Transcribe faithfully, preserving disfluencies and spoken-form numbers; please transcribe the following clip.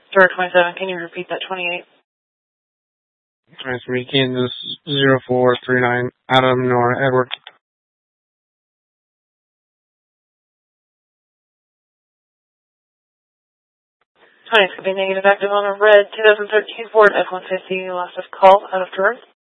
Door twenty-seven, can you repeat that twenty-eight? Nice to meet you, Kansas zero four three nine, Adam Nora Edward. twenty, could be negative active on a red two thousand thirteen Ford F one fifty, loss of call out of turn.